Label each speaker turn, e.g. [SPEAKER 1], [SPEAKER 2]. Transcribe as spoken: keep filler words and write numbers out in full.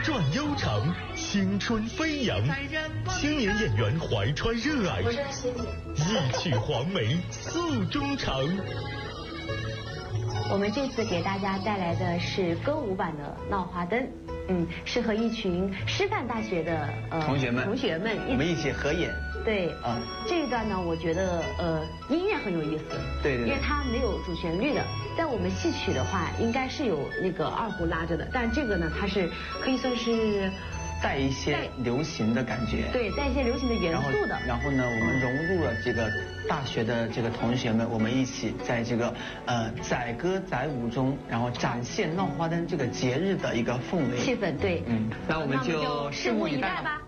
[SPEAKER 1] 转悠长，青春飞扬。青年演员怀揣热爱，一曲黄梅诉衷肠。
[SPEAKER 2] 我们这次给大家带来的是歌舞版的《闹花灯》，嗯，是和一群师范大学的呃
[SPEAKER 3] 同学们
[SPEAKER 2] 同学们
[SPEAKER 3] 我们一起合演。
[SPEAKER 2] 对
[SPEAKER 3] 啊，
[SPEAKER 2] 这一段呢，我觉得呃音乐很有意思，
[SPEAKER 3] 对对对，
[SPEAKER 2] 因为它没有主旋律的。在我们戏曲的话，应该是有那个二胡拉着的，但这个呢，它是可以算是
[SPEAKER 3] 带一些流行的感觉，
[SPEAKER 2] 对，带一些流行的元素的。
[SPEAKER 3] 然后呢，我们融入了这个大学的这个同学们，我们一起在这个呃载歌载舞中，然后展现闹花灯这个节日的一个氛围
[SPEAKER 2] 气氛。对，
[SPEAKER 3] 嗯，那我们就
[SPEAKER 2] 拭目以待吧。